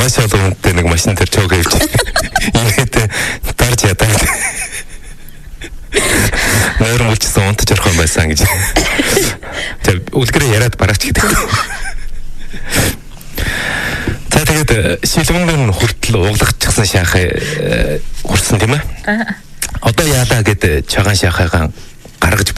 Маш олон хүнтэй нэг машин дээр чог явж. Ингээд дарж ядаа. Нойр мөлчсөн унтаж орох юм байсан гэж. Тэг үлгэрээ яриад бараач гэдэг. За тэгээд шилмэнгэн хүртэл ууглагчсан шахаа хүрсэн тийм ээ. Одоо яалаа гэд чагаан шахаагаа гаргаж